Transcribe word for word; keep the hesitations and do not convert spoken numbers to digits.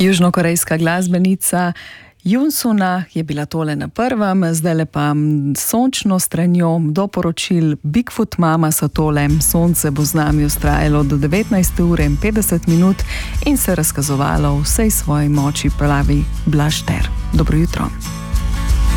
Južnokorejska glasbenica Junsuna je bila tole na prvem, zdaj pa sončno stranjo do poročil Bigfoot Mama so tole. Sonce bo z nami ustrajalo do devetnajste ure in petdeset minut in se razkazovalo v vsej svoji moči, pravi Blaž Ter. Dobro jutro.